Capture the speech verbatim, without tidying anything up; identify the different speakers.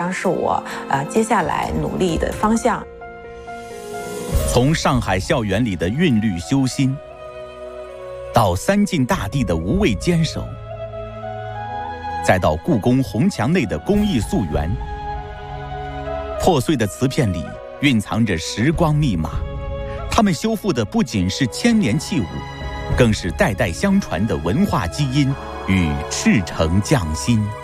Speaker 1: 将是我呃接下来努力的方向。
Speaker 2: 从上海校园里的韵律修心，到三晋大帝的无畏坚守，再到故宫红墙内的工艺溯源，破碎的瓷片里蕴藏着时光密码，它们修复的不仅是千年器物，更是代代相传的文化基因与赤诚匠心。